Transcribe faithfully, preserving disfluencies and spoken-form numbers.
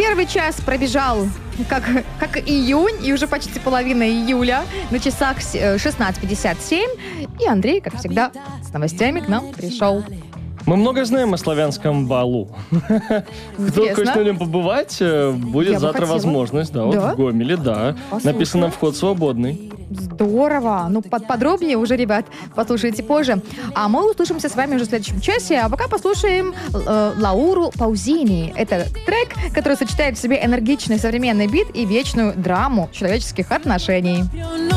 Первый час пробежал как, как июнь, и уже почти половина июля. На часах шестнадцать пятьдесят семь. И Андрей, как всегда, с новостями к нам пришел. Мы много знаем о славянском балу. Кто хочет на нем побывать, будет Я завтра возможность. Да, вот Да? в Гомеле, да. Послушаю. Написано «Вход свободный». Здорово. Ну, под подробнее уже, ребят, послушайте позже. А мы услышимся с вами уже в следующем часе. А пока послушаем э, Лауру Паузини. Это трек, который сочетает в себе энергичный современный бит и вечную драму человеческих отношений.